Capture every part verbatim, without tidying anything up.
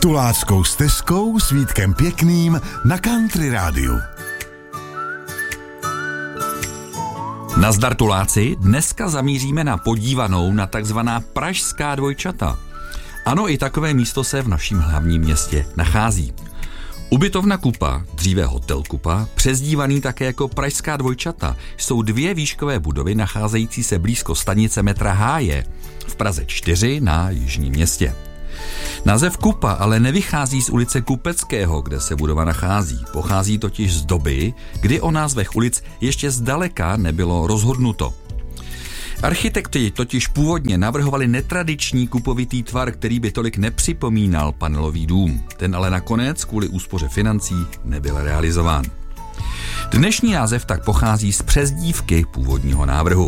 Tuláckou stezkou s Vítkem Pěkným na Country rádiu. Nazdar Tuláci, dneska zamíříme na podívanou na takzvaná pražská dvojčata. Ano, i takové místo se v naším hlavním městě nachází. Ubytovna Kupa, dříve hotel Kupa, přezdívaný také jako pražská dvojčata, jsou dvě výškové budovy nacházející se blízko stanice metra Háje v Praze čtyři na Jižním Městě. Název Kupa ale nevychází z ulice Kupeckého, kde se budova nachází. Pochází totiž z doby, kdy o názvech ulic ještě zdaleka nebylo rozhodnuto. Architekti totiž původně navrhovali netradiční kupovitý tvar, který by tolik nepřipomínal panelový dům. Ten ale nakonec kvůli úspoře financí nebyl realizován. Dnešní název tak pochází z přezdívky původního návrhu.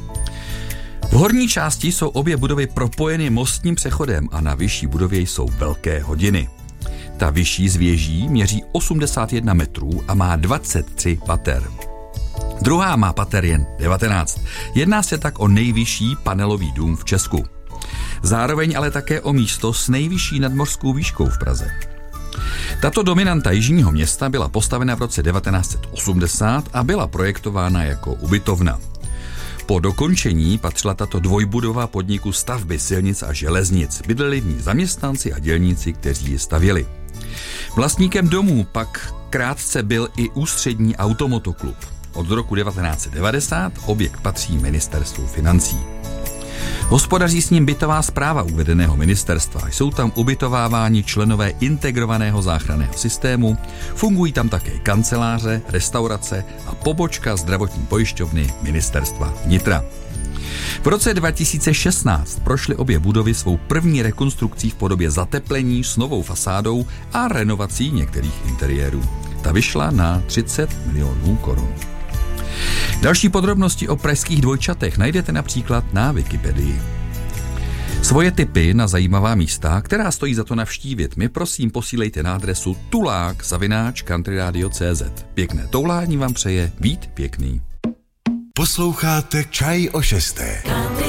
V horní části jsou obě budovy propojeny mostním přechodem a na vyšší budově jsou velké hodiny. Ta vyšší z věží měří osmdesát jedna metrů a má dvacet tři pater. Druhá má pater jen devatenáct. Jedná se tak o nejvyšší panelový dům v Česku. Zároveň ale také o místo s nejvyšší nadmořskou výškou v Praze. Tato dominanta Jižního Města byla postavena v roce devatenáct set osmdesát a byla projektována jako ubytovna. Po dokončení patřila tato dvojbudova podniku stavby silnic a železnic. Bydleli v ní zaměstnanci a dělníci, kteří ji stavěli. Vlastníkem domů pak krátce byl i Ústřední automotoklub. Od roku devatenáct set devadesát objekt patří ministerstvu financí. Hospodaří s ním bytová správa uvedeného ministerstva. Jsou tam ubytováváni členové integrovaného záchranného systému, fungují tam také kanceláře, restaurace a pobočka zdravotní pojišťovny ministerstva vnitra. V roce dva tisíce šestnáct prošly obě budovy svou první rekonstrukcí v podobě zateplení s novou fasádou a renovací některých interiérů. Ta vyšla na třicet milionů korun. Další podrobnosti o pražských dvojčatech najdete například na Wikipedii. Svoje tipy na zajímavá místa, která stojí za to navštívit, mi prosím posílejte na adresu tulák zavináč countryradio tečka cé zet. Pěkné toulání vám přeje Vít Pěkný. Posloucháte Čaj o šesté.